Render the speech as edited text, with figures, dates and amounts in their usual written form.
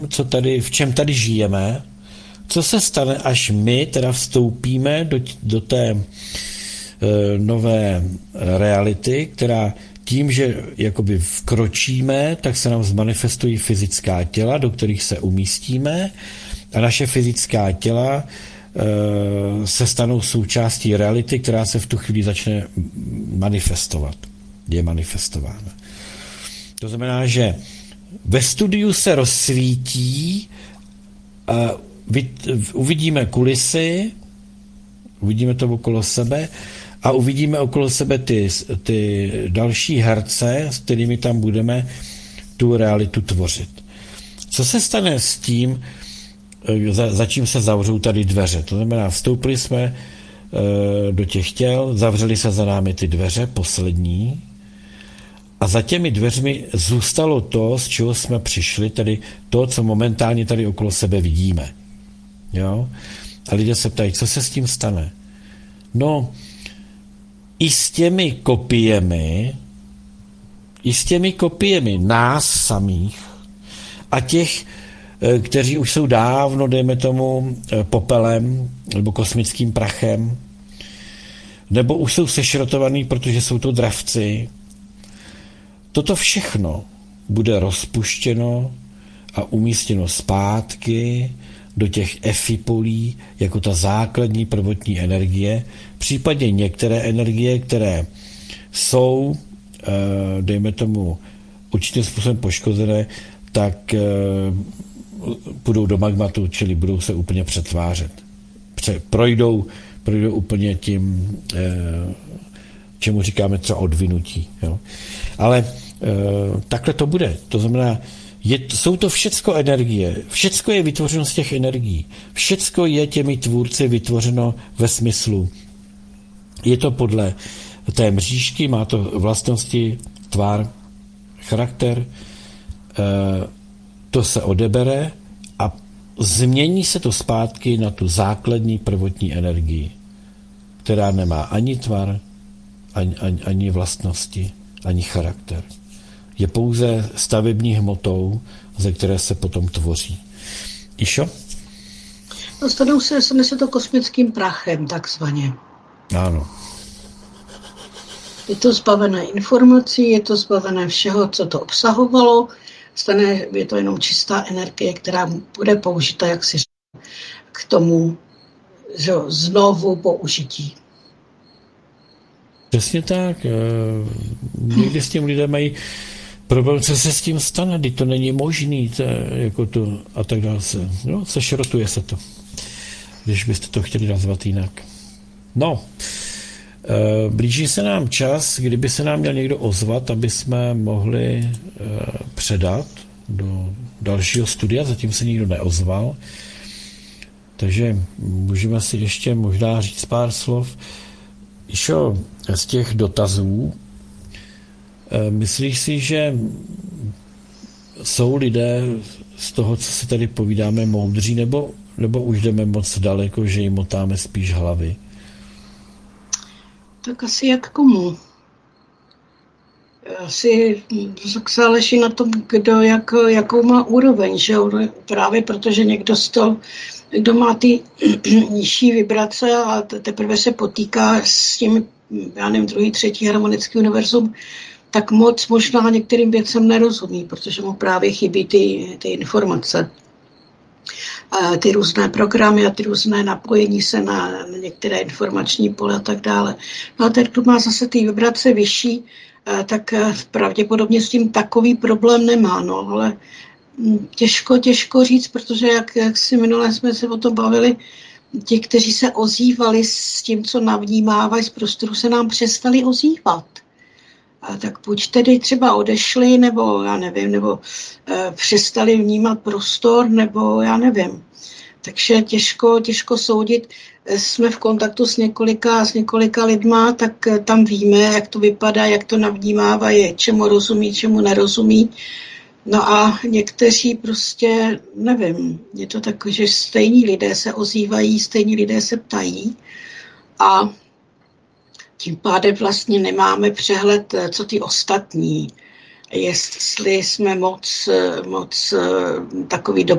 v čem tady žijeme, co se stane, až my teda vstoupíme do té nové reality, která tím, že jakoby vkročíme, tak se nám zmanifestují fyzická těla, do kterých se umístíme a naše fyzická těla se stanou součástí reality, která se v tu chvíli začne manifestovat. Je manifestována. To znamená, že ve studiu se rozsvítí, uvidíme kulisy, uvidíme to okolo sebe a uvidíme okolo sebe ty další herce, s kterými tam budeme tu realitu tvořit. Co se stane s tím, za čím se zavřou tady dveře? To znamená, vstoupili jsme do těch těl, zavřeli se za námi ty dveře, poslední, a za těmi dveřmi zůstalo to, z čeho jsme přišli, tedy to, co momentálně tady okolo sebe vidíme. Jo? A lidé se ptají, co se s tím stane? No, i s těmi kopiemi nás samých a těch, kteří už jsou dávno, dejme tomu, popelem nebo kosmickým prachem, nebo už jsou sešrotovaný, protože jsou to dravci. Toto všechno bude rozpuštěno a umístěno zpátky do těch efipolí jako ta základní prvotní energie, případně některé energie, které jsou, dejme tomu, určitým způsobem poškozené, tak půjdou do magmatu, čili budou se úplně přetvářet. Projdou úplně tím, čemu říkáme třeba odvinutí. Jo? Ale takhle to bude. To znamená, jsou to všecko energie. Všecko je vytvořeno z těch energií. Všecko je těmi tvůrci vytvořeno ve smyslu. Je to podle té mřížky, má to vlastnosti, tvar, charakter, to se odebere a změní se to zpátky na tu základní prvotní energii, která nemá ani tvar, ani vlastnosti, ani charakter. Je pouze stavební hmotou, ze které se potom tvoří. Išo? Stane se to kosmickým prachem, takzvaně. Ano. Je to zbavené informací, je to zbavené všeho, co to obsahovalo. Je to jenom čistá energie, která bude použita, jak si říká, k tomu, že znovu použití. Přesně tak. Někdy s tím lidé mají problém, co se s tím stane, když to není možný, jako to a tak dále se. No, sešrotuje se to, když byste to chtěli nazvat jinak. No, blíží se nám čas, kdyby se nám měl někdo ozvat, aby jsme mohli předat do dalšího studia, zatím se nikdo neozval, takže můžeme si ještě možná říct pár slov. Išo, z těch dotazů, myslíš si, že jsou lidé z toho, co si tady povídáme, moudří, nebo už jdeme moc daleko, že jim motáme spíš hlavy? Tak asi jak komu. Asi záleží na tom, kdo jakou má úroveň, že právě protože kdo má ty nižší vibrace a teprve se potýká s tím, já nevím, druhý, třetí harmonický univerzum, tak moc možná některým věcem nerozumí, protože mu právě chybí ty informace. A ty různé programy a ty různé napojení se na některé informační pole a tak dále. No a ten, kdo má zase ty vibrace vyšší, tak pravděpodobně s tím takový problém nemá, no, ale těžko říct, protože jak si minule jsme se o tom bavili, ti, kteří se ozývali s tím, co navnímávají z prostoru, se nám přestali ozývat. A tak buď tedy třeba odešli, nebo já nevím, nebo přestali vnímat prostor, nebo já nevím. Takže těžko soudit. Jsme v kontaktu s několika lidma, tak tam víme, jak to vypadá, jak to navnímávají, čemu rozumí, čemu nerozumí. No a někteří prostě, nevím, je to tak, že stejní lidé se ozývají, stejní lidé se ptají a tím pádem vlastně nemáme přehled, co ty ostatní. Jestli jsme moc takový